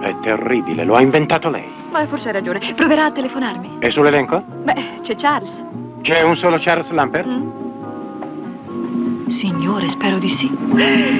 È terribile, lo ha inventato lei. Ma forse hai ragione. Proverà a telefonarmi. È sull'elenco? Beh, c'è Charles. C'è un solo Charles Lampert? Signore, spero di sì.